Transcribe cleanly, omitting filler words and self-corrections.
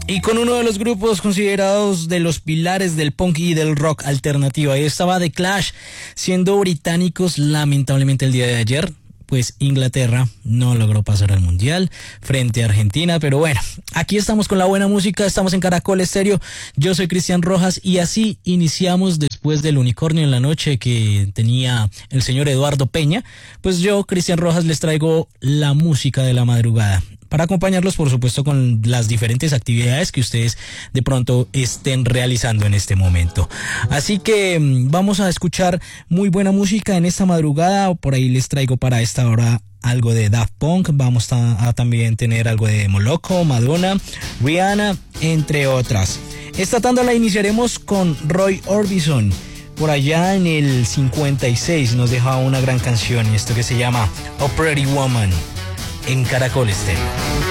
Y con uno de los grupos considerados de los pilares del punk y del rock alternativo. Ahí estaba The Clash, siendo británicos. Lamentablemente el día de ayer, pues Inglaterra no logró pasar al Mundial frente a Argentina, pero bueno, aquí estamos con la buena música, estamos en Caracol Estéreo. Yo soy Cristian Rojas y así iniciamos después del Unicornio en la Noche que tenía el señor Eduardo Peña. Pues yo, Cristian Rojas, les traigo la música de la madrugada, para acompañarlos, por supuesto, con las diferentes actividades que ustedes de pronto estén realizando en este momento. Así que vamos a escuchar muy buena música en esta madrugada. Por ahí les traigo para esta hora algo de Daft Punk. Vamos a también tener algo de Moloko, Madonna, Rihanna, entre otras. Esta tanda la iniciaremos con Roy Orbison. Por allá en el 56 nos dejaba una gran canción, y esto que se llama A Pretty Woman, en Caracol Estéreo.